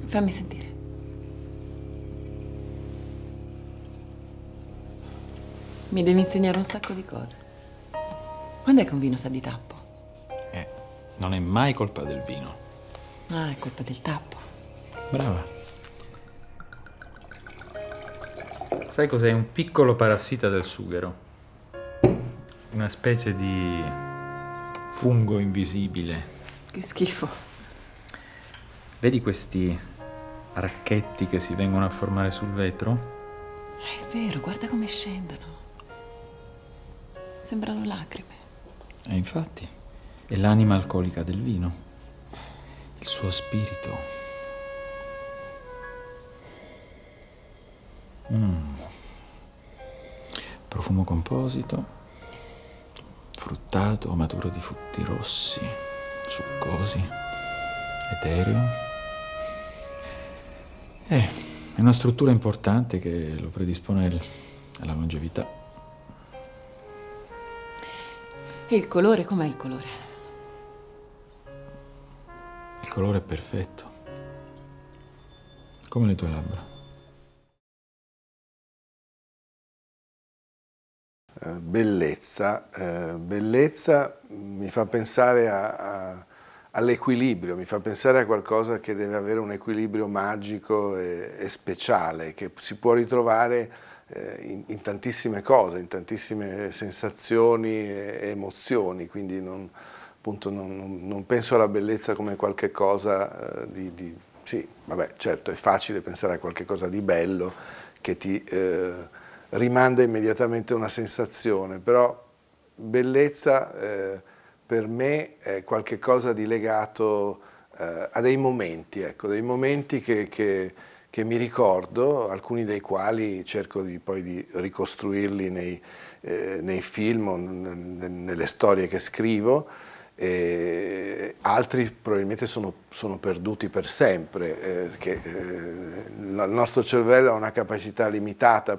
Fammi sentire. Mi devi insegnare un sacco di cose. Quando è che un vino sa di tappo? Non è mai colpa del vino. Ah, è colpa del tappo. Brava. Sai cos'è? Un piccolo parassita del sughero. Una specie di fungo invisibile. Che schifo. Vedi questi archetti che si vengono a formare sul vetro? È vero, guarda come scendono. Sembrano lacrime. E infatti, è l'anima alcolica del vino. Il suo spirito. Profumo composito, fruttato, maturo di frutti rossi, succosi, etereo. È una struttura importante che lo predispone alla longevità. E il colore, com'è il colore? Il colore è perfetto, come le tue labbra. Bellezza. Bellezza mi fa pensare all'equilibrio, mi fa pensare a qualcosa che deve avere un equilibrio magico e speciale, che si può ritrovare in tantissime cose, in tantissime sensazioni e emozioni, quindi appunto non penso alla bellezza come qualche cosa sì, vabbè, certo è facile pensare a qualche cosa di bello che ti rimanda immediatamente una sensazione, però bellezza per me è qualche cosa di legato a dei momenti, ecco, dei momenti che mi ricordo, alcuni dei quali cerco poi di ricostruirli nei film o nelle storie che scrivo, altri probabilmente sono perduti per sempre, perché il nostro cervello ha una capacità limitata